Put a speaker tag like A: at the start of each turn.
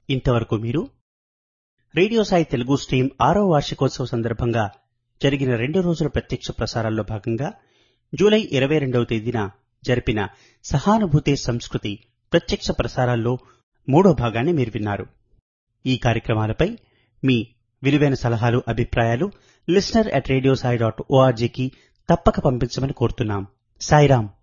A: ఇంతవరకు మీరు radio Sai Telugu stream 6వ వార్షికోత్సవ సందర్భంగా జరిగిన 2 రోజుల ప్రత్యక్ష ప్రసారాల్లో భాగంగా జూలై 22వ తేదీన జరిపిన సహానుభూతి సంస్కృతి ప్రత్యక్ష ప్రసారాల్లో 3వ భాగాన్ని మీరు విన్నారు. ఈ కార్యక్రమాలపై మీ విలువైన సలహాలు, అభిప్రాయాలు listener@radiosai.orgకి తప్పక పంపించమని కోరుతున్నాం. సాయిరాం.